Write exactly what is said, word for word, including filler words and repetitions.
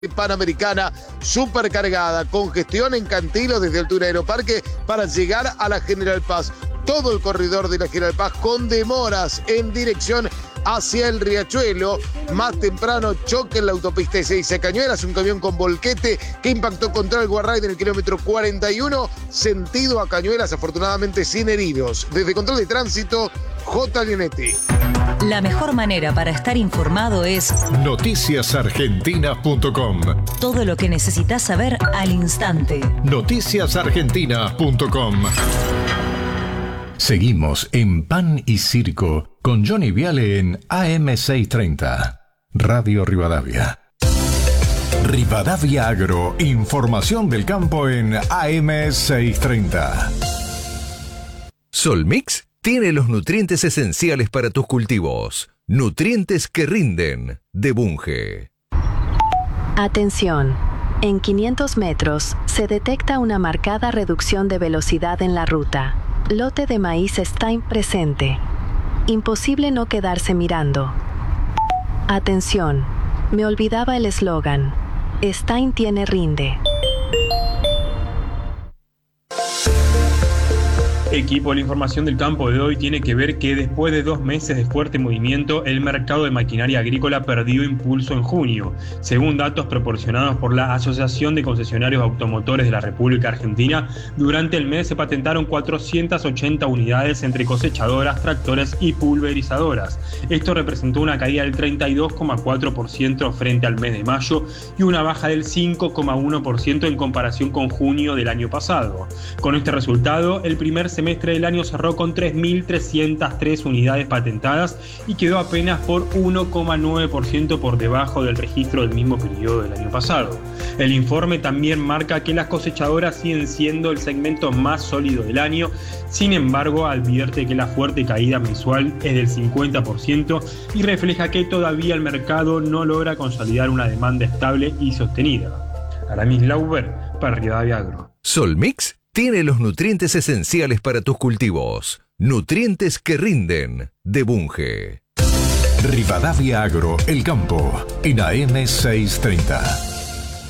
Panamericana supercargada, congestión en Cantilo desde altura Aeroparque para llegar a la General Paz. Todo el corredor de la General Paz con demoras en dirección hacia el Riachuelo. Más temprano choque en la autopista Ezeiza Cañuelas, un camión con volquete que impactó contra el Guarraide en el kilómetro cuarenta y uno, sentido a Cañuelas, afortunadamente sin heridos. Desde Control de Tránsito, J. Leonetti. La mejor manera para estar informado es noticias argentinas punto com. Todo lo que necesitas saber al instante. noticias argentinas punto com. Seguimos en Pan y Circo con Johnny Viale en A M seiscientos treinta, Radio Rivadavia. Rivadavia Agro, información del campo en A M seiscientos treinta. Solmix tiene los nutrientes esenciales para tus cultivos. Nutrientes que rinden, de Bunge. Atención. En quinientos metros se detecta una marcada reducción de velocidad en la ruta. Lote de maíz Stein presente. Imposible no quedarse mirando. Atención. Me olvidaba el eslogan. Stein tiene rinde. Equipo, la información del campo de hoy tiene que ver que después de dos meses de fuerte movimiento, el mercado de maquinaria agrícola perdió impulso en junio. Según datos proporcionados por la Asociación de Concesionarios Automotores de la República Argentina, durante el mes se patentaron cuatrocientas ochenta unidades entre cosechadoras, tractores y pulverizadoras. Esto representó una caída del treinta y dos coma cuatro por ciento frente al mes de mayo y una baja del cinco coma uno por ciento en comparación con junio del año pasado. Con este resultado, el primer semestre semestre del año cerró con tres mil trescientas tres unidades patentadas y quedó apenas por uno coma nueve por ciento por debajo del registro del mismo periodo del año pasado. El informe también marca que las cosechadoras siguen siendo el segmento más sólido del año, sin embargo advierte que la fuerte caída mensual es del cincuenta por ciento y refleja que todavía el mercado no logra consolidar una demanda estable y sostenida. Aramis Lauber, para Rivadavia Agro. Solmix tiene los nutrientes esenciales para tus cultivos. Nutrientes que rinden, de Bunge. Rivadavia Agro, el campo, en A M seiscientos treinta.